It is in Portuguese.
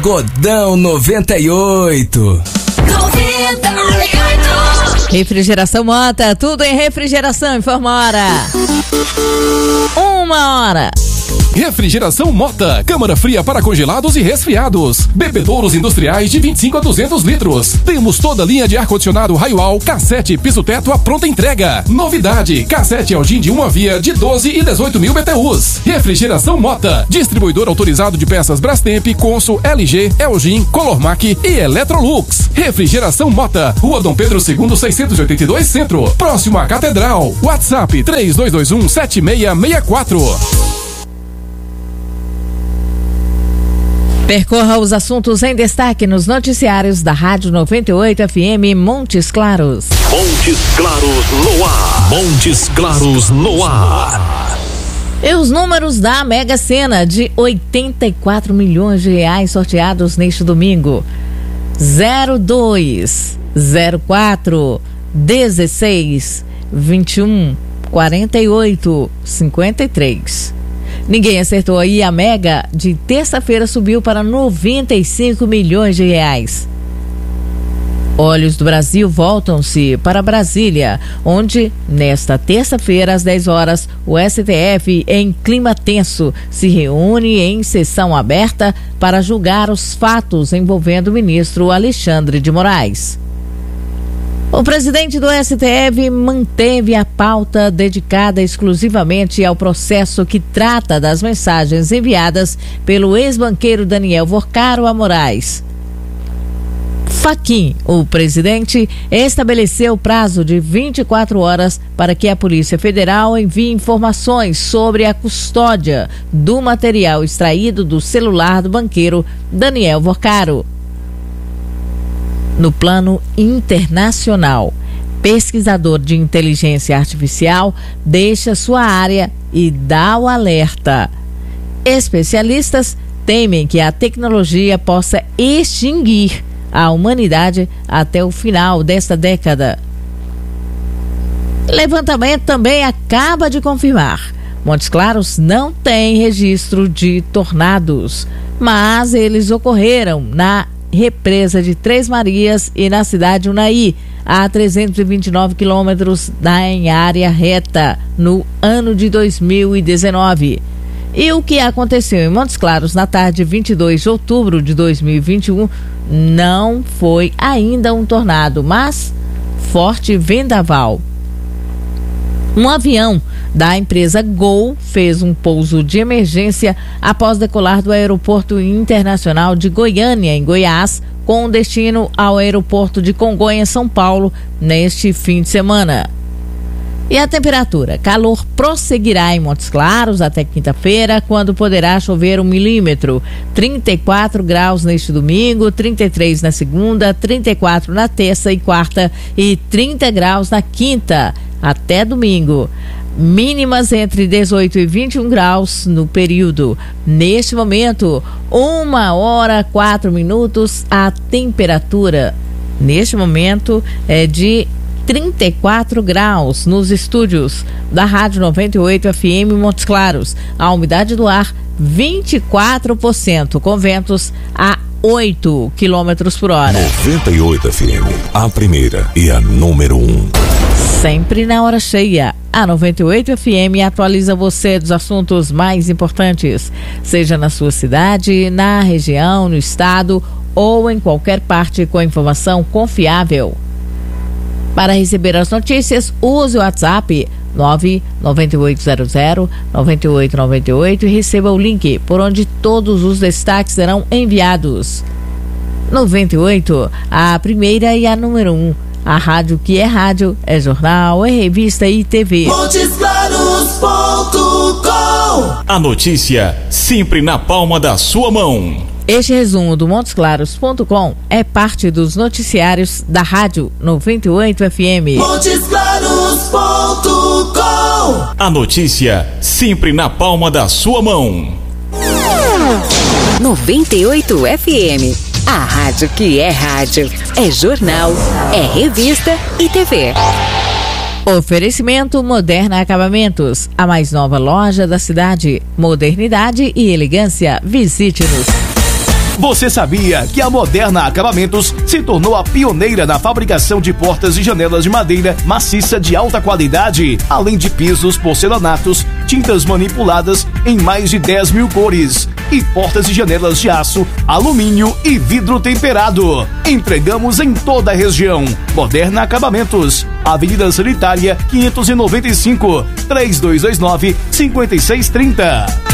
Pagodão 98. Refrigeração Mota, tudo em refrigeração, informa a hora. 1h. Refrigeração Mota, câmara fria para congelados e resfriados. Bebedouros industriais de 25 a 200 litros. Temos toda a linha de ar-condicionado Raiual, cassete, piso-teto à pronta entrega. Novidade, cassete Elgin de uma via de 12 e 18 mil BTUs. Refrigeração Mota, distribuidor autorizado de peças Brastemp, Consul, LG, Elgin, Colormac e Electrolux. Refrigeração Mota, Rua Dom Pedro II, 682 Centro, próximo à Catedral. WhatsApp 3221-7664. Percorra os assuntos em destaque nos noticiários da Rádio 98 FM Montes Claros. Montes Claros no ar. Montes Claros no ar. E os números da Mega Sena de 84 milhões de reais sorteados neste domingo: 02, 04, 16, 21, 48, 53. Ninguém acertou aí. A Mega de terça-feira subiu para 95 milhões de reais. Olhos do Brasil voltam-se para Brasília, onde, nesta terça-feira, às 10 horas, o STF, em clima tenso, se reúne em sessão aberta para julgar os fatos envolvendo o ministro Alexandre de Moraes. O presidente do STF manteve a pauta dedicada exclusivamente ao processo que trata das mensagens enviadas pelo ex-banqueiro Daniel Vorcaro a Moraes. Fachin, o presidente, estabeleceu prazo de 24 horas para que a Polícia Federal envie informações sobre a custódia do material extraído do celular do banqueiro Daniel Vorcaro. No plano internacional, pesquisador de inteligência artificial deixa sua área e dá o alerta. Especialistas temem que a tecnologia possa extinguir a humanidade até o final desta década. Levantamento também acaba de confirmar: Montes Claros não tem registro de tornados, mas eles ocorreram na represa de Três Marias e na cidade de Unai, a 329 quilômetros em área reta, no ano de 2019. E o que aconteceu em Montes Claros na tarde de 22 de outubro de 2021 não foi ainda um tornado, mas forte vendaval. Um avião da empresa Gol fez um pouso de emergência após decolar do Aeroporto Internacional de Goiânia, em Goiás, com destino ao aeroporto de Congonhas, São Paulo, neste fim de semana. E a temperatura? Calor prosseguirá em Montes Claros até quinta-feira, quando poderá chover 1 milímetro. 34 graus neste domingo, 33 na segunda, 34 na terça e quarta e 30 graus na quinta, até domingo. Mínimas entre 18 e 21 graus no período. Neste momento, 1h04, a temperatura neste momento é de 34 graus nos estúdios da Rádio 98 FM Montes Claros. A umidade do ar 24%, com ventos a 8 km por hora. 98 FM, a primeira e a número 1. Sempre na hora cheia. A 98 FM atualiza você dos assuntos mais importantes, seja na sua cidade, na região, no estado ou em qualquer parte, com informação confiável. Para receber as notícias, use o WhatsApp 99800-9898 e receba o link por onde todos os destaques serão enviados. 98, a primeira e a número 1. A rádio que é rádio, é jornal, é revista e TV. MontesClaros.com. A notícia sempre na palma da sua mão. Este resumo do MontesClaros.com é parte dos noticiários da Rádio 98 FM. MontesClaros.com. A notícia sempre na palma da sua mão. 98 FM. A rádio que é rádio, é jornal, é revista e TV. Oferecimento Moderna Acabamentos, a mais nova loja da cidade. Modernidade e elegância. Visite-nos. Você sabia que a Moderna Acabamentos se tornou a pioneira na fabricação de portas e janelas de madeira maciça de alta qualidade, além de pisos, porcelanatos, tintas manipuladas em mais de 10 mil cores e portas e janelas de aço, alumínio e vidro temperado. Entregamos em toda a região. Moderna Acabamentos, Avenida Sanitária 595, 3229-5630.